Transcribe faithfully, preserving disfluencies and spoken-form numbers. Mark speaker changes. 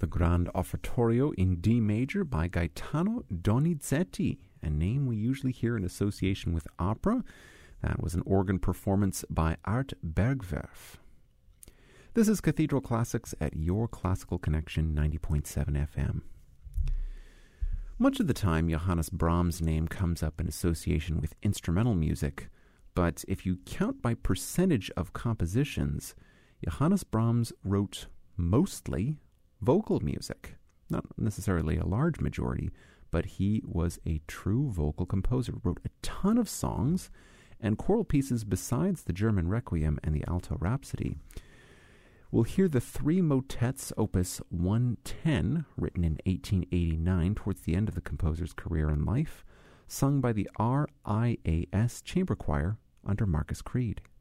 Speaker 1: the Grand Offertorio in D major by Gaetano Donizetti, a name we usually hear in association with opera. That was an organ performance by Art Bergwerf. This is Cathedral Classics at your Classical Connection ninety point seven F M. Much of the time, Johannes Brahms' name comes up in association with instrumental music, but if you count by percentage of compositions, Johannes Brahms wrote mostly vocal music. Not necessarily a large majority, but he was a true vocal composer, wrote a ton of songs and choral pieces besides the German Requiem and the Alto Rhapsody. We'll hear the three motets, opus one ten, written in eighteen eighty-nine, towards the end of the composer's career and life, sung by the R I A S Chamber Choir under Marcus Creed.